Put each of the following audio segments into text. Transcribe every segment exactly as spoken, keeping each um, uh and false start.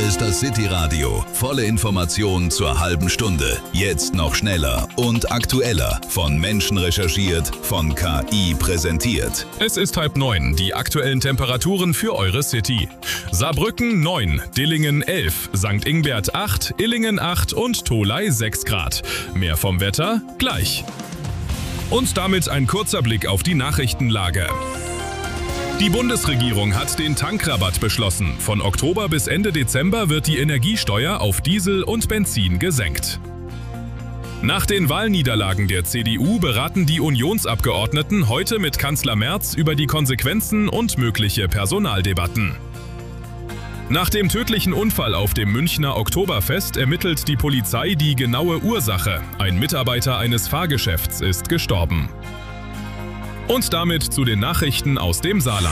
ist das City Radio. Volle Informationen zur halben Stunde. Jetzt noch schneller und aktueller. Von Menschen recherchiert, von K I präsentiert. Es ist halb neun. Die aktuellen Temperaturen für eure City. Saarbrücken neun, Dillingen elf, Sankt Ingbert acht, Illingen acht und Tholey sechs Grad. Mehr vom Wetter gleich. Und damit ein kurzer Blick auf die Nachrichtenlage. Die Bundesregierung hat den Tankrabatt beschlossen. Von Oktober bis Ende Dezember wird die Energiesteuer auf Diesel und Benzin gesenkt. Nach den Wahlniederlagen der C D U beraten die Unionsabgeordneten heute mit Kanzler Merz über die Konsequenzen und mögliche Personaldebatten. Nach dem tödlichen Unfall auf dem Münchner Oktoberfest ermittelt die Polizei die genaue Ursache. Ein Mitarbeiter eines Fahrgeschäfts ist gestorben. Und damit zu den Nachrichten aus dem Saarland.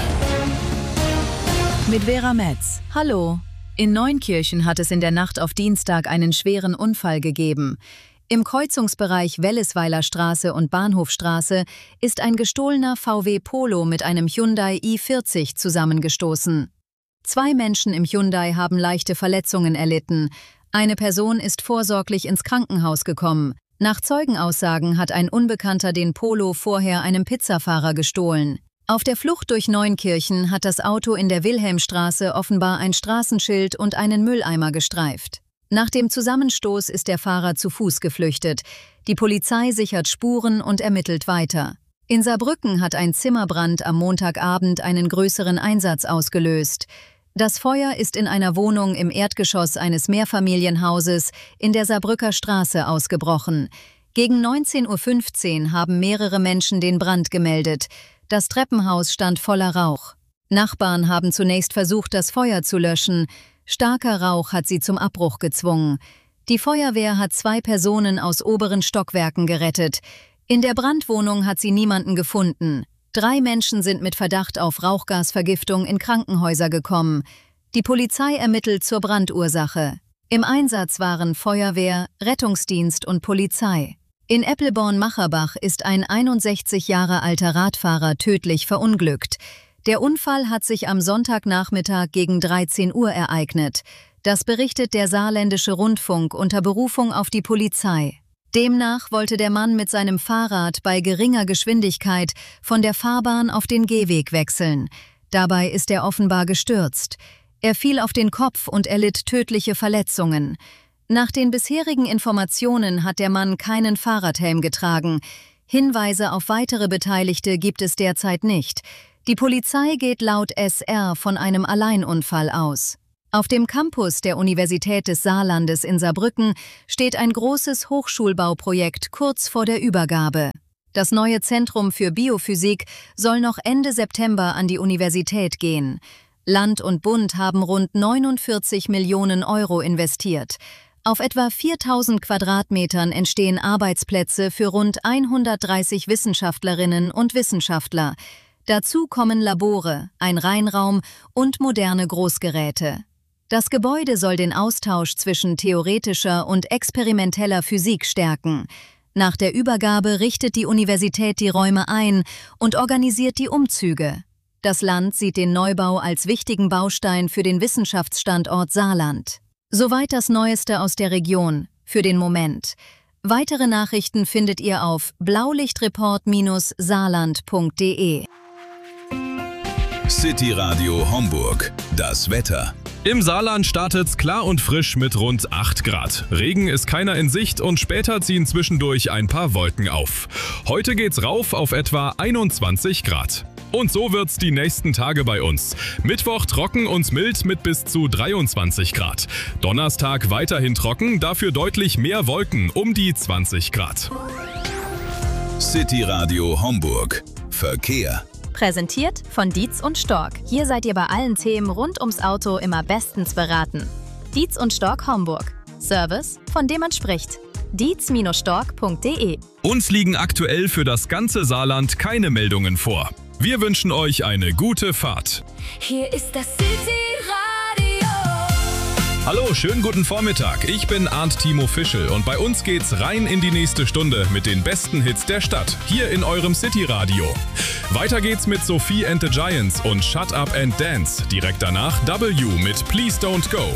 Mit Vera Metz. Hallo. In Neunkirchen hat es in der Nacht auf Dienstag einen schweren Unfall gegeben. Im Kreuzungsbereich Wellesweiler Straße und Bahnhofstraße ist ein gestohlener V W Polo mit einem Hyundai i vierzig zusammengestoßen. Zwei Menschen im Hyundai haben leichte Verletzungen erlitten. Eine Person ist vorsorglich ins Krankenhaus gekommen. Nach Zeugenaussagen hat ein Unbekannter den Polo vorher einem Pizzafahrer gestohlen. Auf der Flucht durch Neunkirchen hat das Auto in der Wilhelmstraße offenbar ein Straßenschild und einen Mülleimer gestreift. Nach dem Zusammenstoß ist der Fahrer zu Fuß geflüchtet. Die Polizei sichert Spuren und ermittelt weiter. In Saarbrücken hat ein Zimmerbrand am Montagabend einen größeren Einsatz ausgelöst. Das Feuer ist in einer Wohnung im Erdgeschoss eines Mehrfamilienhauses in der Saarbrücker Straße ausgebrochen. Gegen neunzehn Uhr fünfzehn haben mehrere Menschen den Brand gemeldet. Das Treppenhaus stand voller Rauch. Nachbarn haben zunächst versucht, das Feuer zu löschen. Starker Rauch hat sie zum Abbruch gezwungen. Die Feuerwehr hat zwei Personen aus oberen Stockwerken gerettet. In der Brandwohnung hat sie niemanden gefunden. Drei Menschen sind mit Verdacht auf Rauchgasvergiftung in Krankenhäuser gekommen. Die Polizei ermittelt zur Brandursache. Im Einsatz waren Feuerwehr, Rettungsdienst und Polizei. In Eppelborn-Macherbach ist ein einundsechzig Jahre alter Radfahrer tödlich verunglückt. Der Unfall hat sich am Sonntagnachmittag gegen dreizehn Uhr ereignet. Das berichtet der Saarländische Rundfunk unter Berufung auf die Polizei. Demnach wollte der Mann mit seinem Fahrrad bei geringer Geschwindigkeit von der Fahrbahn auf den Gehweg wechseln. Dabei ist er offenbar gestürzt. Er fiel auf den Kopf und erlitt tödliche Verletzungen. Nach den bisherigen Informationen hat der Mann keinen Fahrradhelm getragen. Hinweise auf weitere Beteiligte gibt es derzeit nicht. Die Polizei geht laut S R von einem Alleinunfall aus. Auf dem Campus der Universität des Saarlandes in Saarbrücken steht ein großes Hochschulbauprojekt kurz vor der Übergabe. Das neue Zentrum für Biophysik soll noch Ende September an die Universität gehen. Land und Bund haben rund neunundvierzig Millionen Euro investiert. Auf etwa viertausend Quadratmetern entstehen Arbeitsplätze für rund hundertdreißig Wissenschaftlerinnen und Wissenschaftler. Dazu kommen Labore, ein Reinraum und moderne Großgeräte. Das Gebäude soll den Austausch zwischen theoretischer und experimenteller Physik stärken. Nach der Übergabe richtet die Universität die Räume ein und organisiert die Umzüge. Das Land sieht den Neubau als wichtigen Baustein für den Wissenschaftsstandort Saarland. Soweit das Neueste aus der Region, für den Moment. Weitere Nachrichten findet ihr auf blaulichtreport Bindestrich saarland punkt de. City Radio Homburg. Das Wetter. Im Saarland startet's klar und frisch mit rund acht Grad. Regen ist keiner in Sicht und später ziehen zwischendurch ein paar Wolken auf. Heute geht's rauf auf etwa einundzwanzig Grad. Und so wird's die nächsten Tage bei uns. Mittwoch trocken und mild mit bis zu dreiundzwanzig Grad. Donnerstag weiterhin trocken, dafür deutlich mehr Wolken, um die zwanzig Grad. City Radio Homburg. Verkehr. Präsentiert von Dietz und Stork. Hier seid ihr bei allen Themen rund ums Auto immer bestens beraten. Dietz und Stork Homburg. Service, von dem man spricht. dietz Bindestrich stork punkt de. Uns liegen aktuell für das ganze Saarland keine Meldungen vor. Wir wünschen euch eine gute Fahrt. Hier ist das City Radio. Hallo, schönen guten Vormittag. Ich bin Arndt Timo Fischel und bei uns geht's rein in die nächste Stunde mit den besten Hits der Stadt, hier in eurem City Radio. Weiter geht's mit Sophie and the Giants und Shut Up and Dance. Direkt danach W mit Please Don't Go.